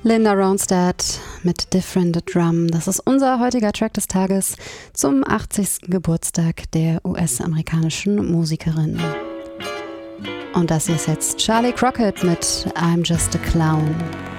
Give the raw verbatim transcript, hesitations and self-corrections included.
Linda Ronstadt mit Different Drum. Das ist unser heutiger Track des Tages zum achtzigsten Geburtstag der U S-amerikanischen Musikerin. Und das hier ist jetzt Charlie Crockett mit I'm Just a Clown.